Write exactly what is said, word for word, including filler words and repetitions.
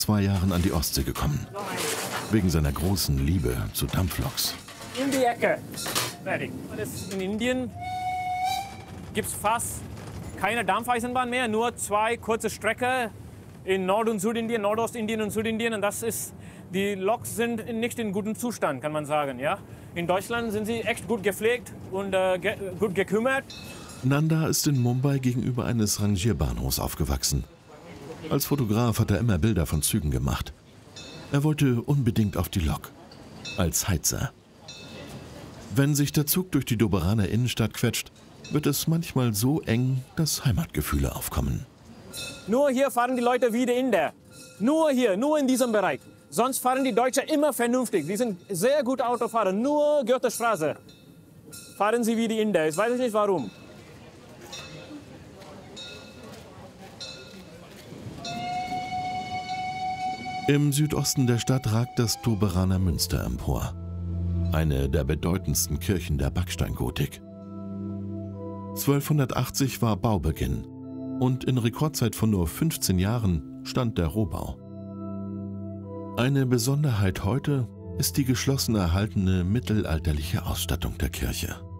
zwei Jahren an die Ostsee gekommen. Wegen seiner großen Liebe zu Dampfloks. In die Ecke. Fertig. In Indien gibt es fast keine Dampfeisenbahn mehr, nur zwei kurze Strecken in Nord- und Südindien, Nordostindien und Südindien. Und das ist, die Loks sind nicht in gutem Zustand, kann man sagen. Ja? In Deutschland sind sie echt gut gepflegt und äh, ge gut gekümmert. Nanda ist in Mumbai gegenüber eines Rangierbahnhofs aufgewachsen. Als Fotograf hat er immer Bilder von Zügen gemacht. Er wollte unbedingt auf die Lok, als Heizer. Wenn sich der Zug durch die Doberaner Innenstadt quetscht, wird es manchmal so eng, dass Heimatgefühle aufkommen. Nur hier fahren die Leute wie die Inder. Nur hier, nur in diesem Bereich. Sonst fahren die Deutschen immer vernünftig. Sie sind sehr gute Autofahrer. Nur Goethestraße fahren sie wie die Inder. Ich weiß nicht warum. Im Südosten der Stadt ragt das Doberaner Münster empor. Eine der bedeutendsten Kirchen der Backsteingotik. zwölfhundertachtzig war Baubeginn und in Rekordzeit von nur fünfzehn Jahren stand der Rohbau. Eine Besonderheit heute ist die geschlossen erhaltene mittelalterliche Ausstattung der Kirche.